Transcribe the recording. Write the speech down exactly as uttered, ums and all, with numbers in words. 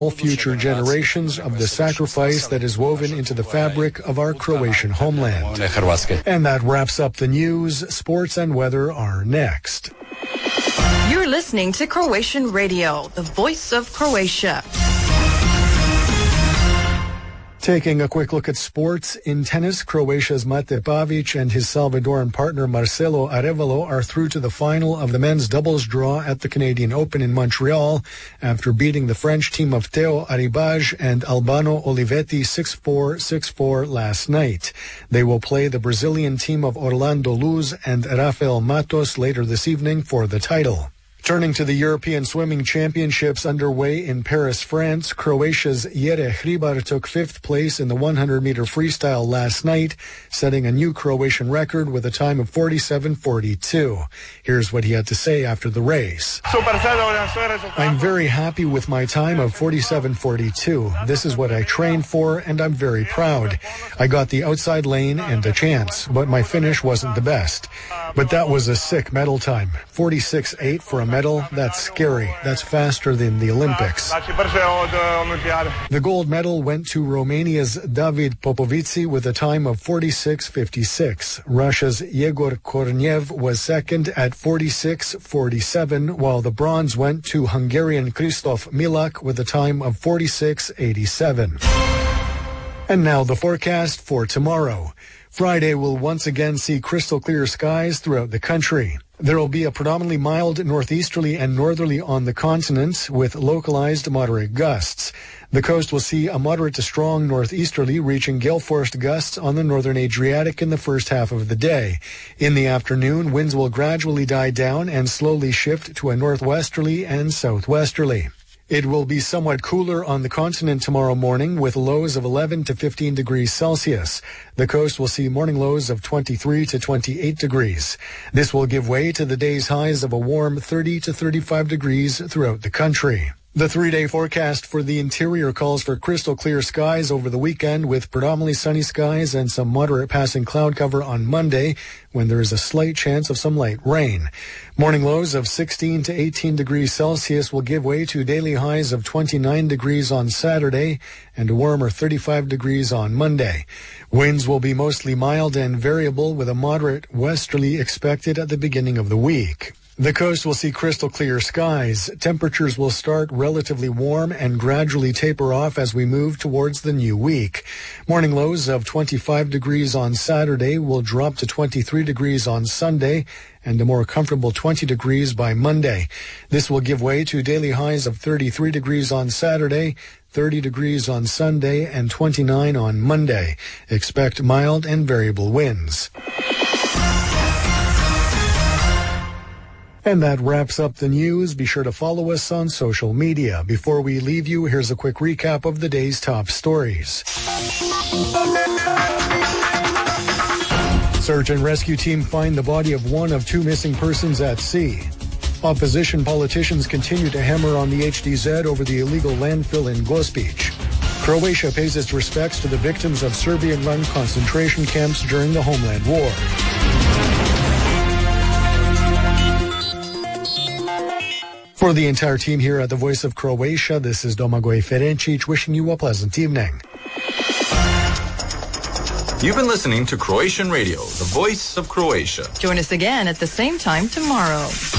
all future generations of the sacrifice that is woven into the fabric of our Croatian homeland. And that wraps up the news. Sports and weather are next. You're listening to Croatian Radio, the voice of Croatia. Taking a quick look at sports, in tennis, Croatia's Mate Pavic and his Salvadoran partner Marcelo Arevalo are through to the final of the men's doubles draw at the Canadian Open in Montreal after beating the French team of Theo Arribas and Albano Olivetti six four, six four last night. They will play the Brazilian team of Orlando Luz and Rafael Matos later this evening for the title. Turning to the European Swimming Championships underway in Paris, France, Croatia's Jere Hribar took fifth place in the one hundred meter freestyle last night, setting a new Croatian record with a time of forty-seven forty-two. Here's what he had to say after the race. I'm very happy with my time of forty-seven forty-two. This is what I trained for, and I'm very proud. I got the outside lane and a chance, but my finish wasn't the best. But that was a sick medal time. forty-six eight for a medal, that's scary. That's faster than the Olympics. The gold medal went to Romania's David Popovici with a time of forty-six fifty-six. Russia's Yegor Kornev was second at forty-six forty-seven, while the bronze went to Hungarian Kristof Milak with a time of forty-six eighty-seven. And now the forecast for tomorrow. Friday will once again see crystal clear skies throughout the country. There will be a predominantly mild northeasterly and northerly on the continent with localized moderate gusts. The coast will see a moderate to strong northeasterly reaching gale-force gusts on the northern Adriatic in the first half of the day. In the afternoon, winds will gradually die down and slowly shift to a northwesterly and southwesterly. It will be somewhat cooler on the continent tomorrow morning with lows of eleven to fifteen degrees Celsius. The coast will see morning lows of twenty-three to twenty-eight degrees. This will give way to the day's highs of a warm thirty to thirty-five degrees throughout the country. The three-day forecast for the interior calls for crystal clear skies over the weekend with predominantly sunny skies and some moderate passing cloud cover on Monday when there is a slight chance of some light rain. Morning lows of sixteen to eighteen degrees Celsius will give way to daily highs of twenty-nine degrees on Saturday and a warmer thirty-five degrees on Monday. Winds will be mostly mild and variable with a moderate westerly expected at the beginning of the week. The coast will see crystal clear skies. Temperatures will start relatively warm and gradually taper off as we move towards the new week. Morning lows of twenty-five degrees on Saturday will drop to twenty-three degrees on Sunday and a more comfortable twenty degrees by Monday. This will give way to daily highs of thirty-three degrees on Saturday, thirty degrees on Sunday, and twenty-nine on Monday. Expect mild and variable winds. And that wraps up the news. Be sure to follow us on social media. Before we leave you, here's a quick recap of the day's top stories. Search and rescue team find the body of one of two missing persons at sea. Opposition politicians continue to hammer on the H D Z over the illegal landfill in Gospić. Croatia pays its respects to the victims of Serbian-run concentration camps during the Homeland War. For the entire team here at the Voice of Croatia, this is Domagoj Ferencic wishing you a pleasant evening. You've been listening to Croatian Radio, the Voice of Croatia. Join us again at the same time tomorrow.